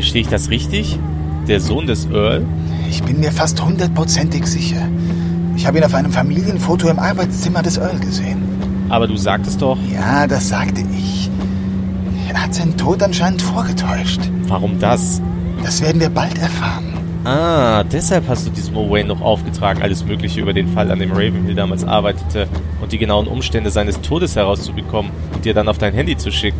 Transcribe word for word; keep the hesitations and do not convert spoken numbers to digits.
Verstehe ich das richtig? Der Sohn des Earl? Ich bin mir fast hundertprozentig sicher. Ich habe ihn auf einem Familienfoto im Arbeitszimmer des Earl gesehen. Aber du sagtest doch... Ja, das sagte ich. Er hat seinen Tod anscheinend vorgetäuscht. Warum das? Das werden wir bald erfahren. Ah, deshalb hast du diesem Owain noch aufgetragen, alles Mögliche über den Fall, an dem Ravenhill damals arbeitete und die genauen Umstände seines Todes herauszubekommen und dir dann auf dein Handy zu schicken.